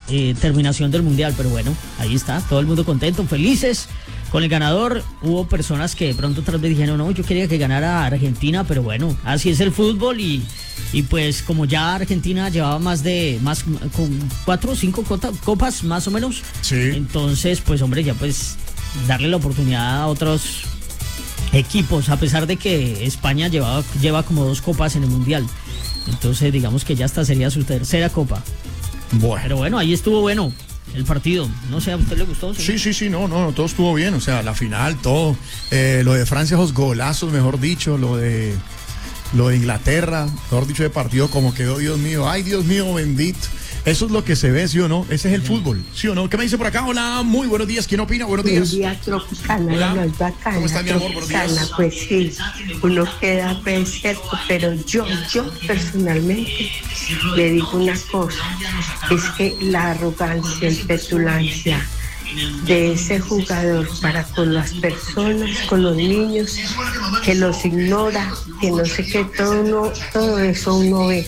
terminación del Mundial, pero bueno, ahí está, todo el mundo contento, felices con el ganador. Hubo personas que de pronto otra vez dijeron, no, yo quería que ganara Argentina, pero bueno, así es el fútbol y pues como ya Argentina llevaba con 4 o 5 copas más o menos, sí. Entonces pues hombre, ya pues darle la oportunidad a otros equipos, a pesar de que España lleva como 2 copas en el Mundial, entonces digamos que ya esta sería su tercera copa. Bueno. Pero bueno, ahí estuvo bueno el partido. No sé, ¿a usted le gustó? Sí, no, todo estuvo bien. O sea, la final, todo. Lo de Francia, esos golazos, mejor dicho, lo de Inglaterra, mejor dicho, de partido, como quedó, Dios mío. Ay, Dios mío, bendito. Eso es lo que se ve, ¿sí o no? Ese es el fútbol, ¿sí o no? ¿Qué me dice por acá? Hola, muy buenos días. ¿Quién opina? Buenos días. Buenos días, Tropicana. Hola. No es bacana. ¿Cómo está, mi amor? Buenos días. Pues sí, uno queda pues cierto, pero yo personalmente le digo una cosa, es que la arrogancia y petulancia de ese jugador para con las personas, con los niños, que los ignora, que no sé qué, todo eso uno ve.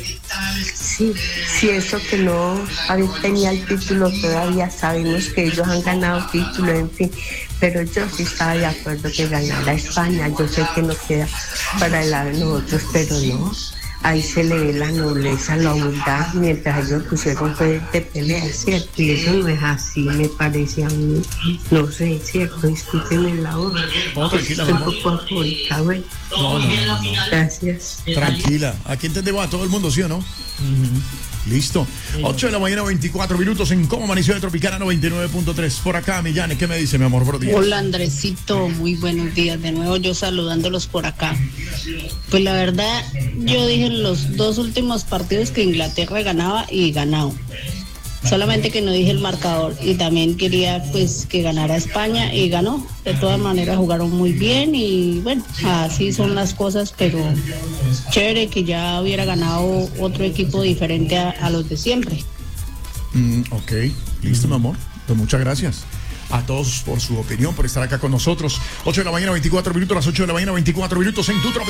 Sí, eso que no tenía el título todavía, sabemos que ellos han ganado títulos, en fin, pero yo sí estaba de acuerdo que ganara España. Yo sé que no queda para el lado de nosotros, pero no. Ahí se le ve la nobleza, la humildad, mientras ellos pusieron de pelea, ¿cierto? Y eso no es así, me parece a mí. No sé, ¿cierto? Discúlpenme la hora. No, tranquila, un amor. poco afónica, bueno. No. Gracias. Tranquila. Aquí entendemos a todo el mundo, ¿sí o no? Listo. 8 de la mañana, 24 minutos en Cómo Amaneció de Tropicana 99.3. Por acá, Millane, ¿qué me dice, mi amor? Buenos días. Hola, Andresito, muy buenos días. De nuevo yo saludándolos por acá. Pues la verdad, yo dije en los 2 últimos partidos que Inglaterra ganaba y ganado. Solamente que no dije el marcador y también quería pues que ganara España y ganó. De todas maneras jugaron muy bien y bueno, así son las cosas, pero chévere que ya hubiera ganado otro equipo diferente a los de siempre. Ok, listo, mi amor. Pues muchas gracias a todos por su opinión, por estar acá con nosotros. 8 de la mañana, 24 minutos, las 8 de la mañana, 24 minutos en tu Tropicana.